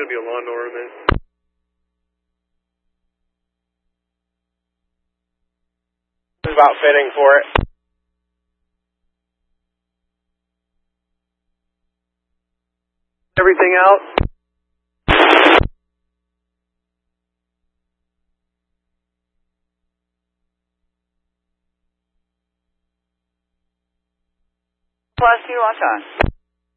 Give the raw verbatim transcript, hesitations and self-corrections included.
should be a lawnmower in there. This is about fitting for it. Everything out? Plus, you lock on.